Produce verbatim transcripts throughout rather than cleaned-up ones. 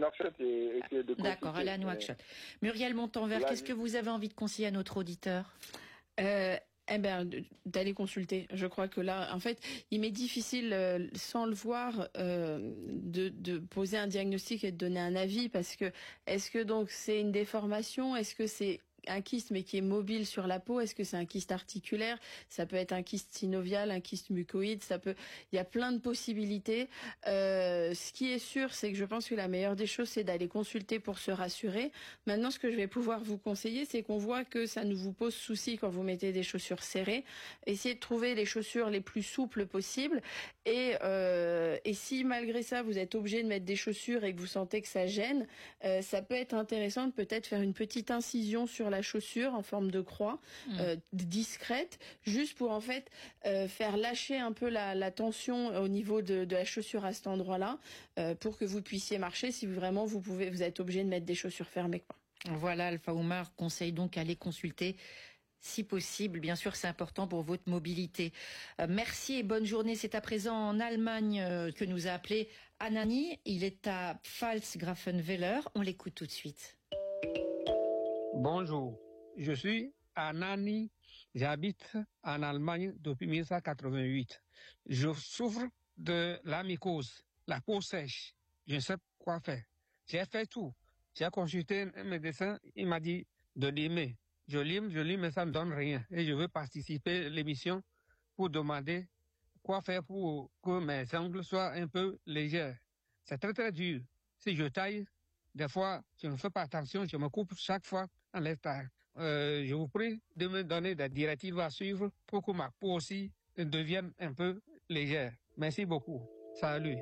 Nouakchott et essayer de D'accord, elle est à Nouakchott. Muriel Montanvert, Là, qu'est-ce que vous avez envie de conseiller à notre auditeur? Euh, eh ben, d'aller consulter. Je crois que là, en fait, il m'est difficile, euh, sans le voir, euh, de, de poser un diagnostic et de donner un avis, parce que est-ce que donc c'est une déformation? Est-ce que c'est un kyste mais qui est mobile sur la peau? Est-ce que c'est un kyste articulaire? Ça peut être un kyste synovial, un kyste mucoïde, ça peut, il y a plein de possibilités. Euh, ce qui est sûr, c'est que je pense que la meilleure des choses, c'est d'aller consulter pour se rassurer. Maintenant, ce que je vais pouvoir vous conseiller, c'est qu'on voit que ça ne vous pose souci quand vous mettez des chaussures serrées. Essayez de trouver les chaussures les plus souples possibles. Et, euh, et si malgré ça, vous êtes obligé de mettre des chaussures et que vous sentez que ça gêne, euh, ça peut être intéressant de peut-être faire une petite incision sur la chaussure en forme de croix, mmh. euh, discrète, juste pour en fait euh, faire lâcher un peu la, la tension au niveau de, de la chaussure à cet endroit-là, euh, pour que vous puissiez marcher si vraiment vous pouvez, vous êtes obligé de mettre des chaussures fermées, quoi. Voilà, Alpha Oumar conseille donc aller consulter si possible. Bien sûr, c'est important pour votre mobilité. Euh, merci et bonne journée. C'est à présent en Allemagne euh, que nous a appelé Anani. Il est à Pfalz-Grafenweiler. On l'écoute tout de suite. Bonjour, je suis Anani, j'habite en Allemagne depuis mille neuf cent quatre-vingt-huit. Je souffre de la mycose, la peau sèche. Je ne sais pas quoi faire. J'ai fait tout. J'ai consulté un médecin, il m'a dit de limer. Je lime, je lime, mais ça ne me donne rien. Et je veux participer à l'émission pour demander quoi faire pour que mes ongles soient un peu légers. C'est très très dur. Si je taille, des fois, je ne fais pas attention, je me coupe chaque fois en l'état. Euh, je vous prie de me donner des directives à suivre pour que ma peau aussi devienne un peu légère. Merci beaucoup. Salut.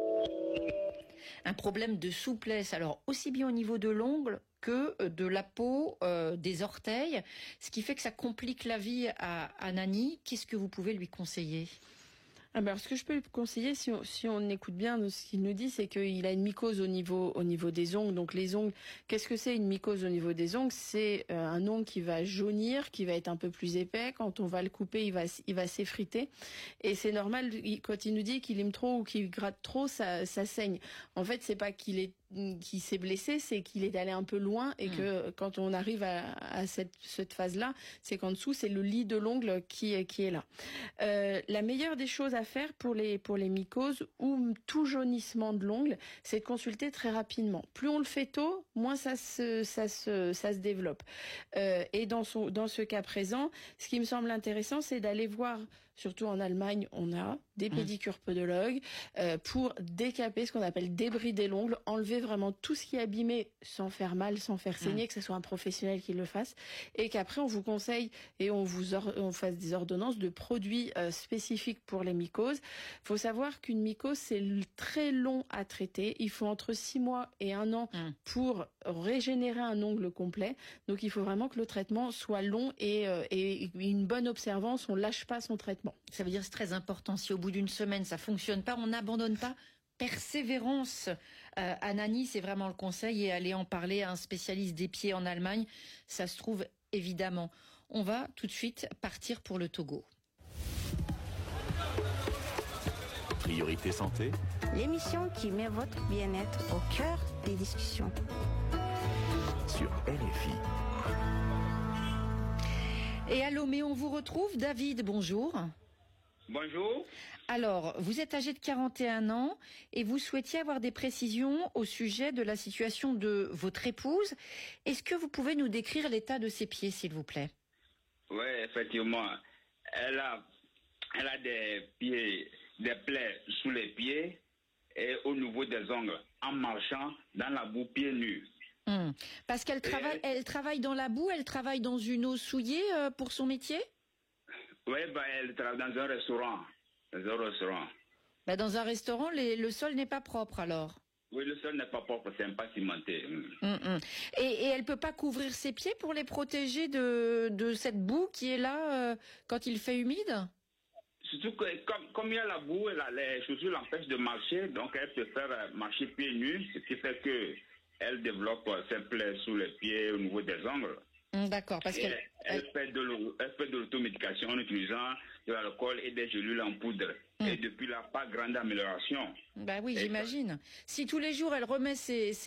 Un problème de souplesse, alors aussi bien au niveau de l'ongle que de la peau, euh, des orteils, ce qui fait que ça complique la vie à, à Nani. Qu'est-ce que vous pouvez lui conseiller ? Ah ben alors, ce que je peux lui conseiller, si on, si on écoute bien ce qu'il nous dit, c'est qu'il a une mycose au niveau, au niveau des ongles. Donc les ongles, qu'est-ce que c'est une mycose au niveau des ongles? C'est euh, un ongle qui va jaunir, qui va être un peu plus épais. Quand on va le couper, il va, il va s'effriter. Et c'est normal, il, quand il nous dit qu'il aime trop ou qu'il gratte trop, ça, ça saigne. En fait, c'est pas qu'il est qui s'est blessé, c'est qu'il est allé un peu loin et mmh. que quand on arrive à, à cette, cette phase-là, c'est qu'en dessous, c'est le lit de l'ongle qui, qui est là. Euh, la meilleure des choses à faire pour les, pour les mycoses ou tout jaunissement de l'ongle, c'est de consulter très rapidement. Plus on le fait tôt, moins ça se, ça se, ça se développe. Euh, et dans son, dans ce cas présent, ce qui me semble intéressant, c'est d'aller voir, surtout en Allemagne, on a des pédicures podologues, euh, pour décaper ce qu'on appelle débrider l'ongle, enlever vraiment tout ce qui est abîmé sans faire mal, sans faire saigner, mmh. que ce soit un professionnel qui le fasse, et qu'après on vous conseille et on vous or- on fasse des ordonnances de produits euh, spécifiques pour les mycoses. Faut savoir qu'une mycose c'est très long à traiter. Il faut entre six mois et un an mmh. pour régénérer un ongle complet. Donc il faut vraiment que le traitement soit long et, euh, et une bonne observance. On lâche pas son traitement. Ça veut dire que c'est très important. Si au bout d'une semaine ça fonctionne pas, on n'abandonne pas. Persévérance, euh, Anani, c'est vraiment le conseil, et aller en parler à un spécialiste des pieds en Allemagne, ça se trouve évidemment. On va tout de suite partir pour le Togo. Priorité santé, l'émission qui met votre bien-être au cœur des discussions. Sur R F I. Et à Lomé, on vous retrouve. David, bonjour. Bonjour. Alors, vous êtes âgé de quarante et un ans et vous souhaitiez avoir des précisions au sujet de la situation de votre épouse. Est-ce que vous pouvez nous décrire l'état de ses pieds, s'il vous plaît? Oui, effectivement. Elle a, elle a des pieds, des plaies sous les pieds et au niveau des ongles, en marchant dans la boue pieds nus. Hum. Parce qu'elle travaille, elle... elle travaille dans la boue, elle travaille dans une eau souillée euh, pour son métier? Oui, bah, elle travaille dans un restaurant. Dans un restaurant. Bah, dans un restaurant, les, le sol n'est pas propre alors? Oui, le sol n'est pas propre, c'est pas cimenté. Hum, hum. Et, et elle peut pas couvrir ses pieds pour les protéger de, de cette boue qui est là euh, quand il fait humide? Surtout que comme, comme il y a la boue, la, les chaussures l'empêchent de marcher, donc elle préfère marcher pieds nus, ce qui fait que elle développe ses plaies sous les pieds au niveau des ongles. D'accord, parce qu'elle elle, elle fait de elle fait de l'automédication en utilisant de l'alcool et des gélules en poudre. Mmh. Et depuis là, pas grande amélioration. Bah oui, et j'imagine. Ça... Si tous les jours elle remet ses, ses